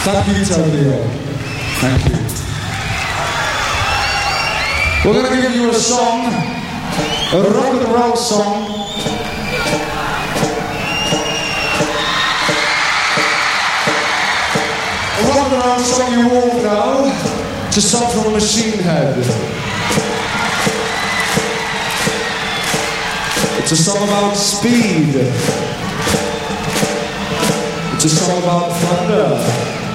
Thank you, Tokyo. Thank you. We're going to give you a song, a rock and roll song. A rock and roll song you all know. It's a song from Machine Head. It's a song about speed. It's a song about thunder.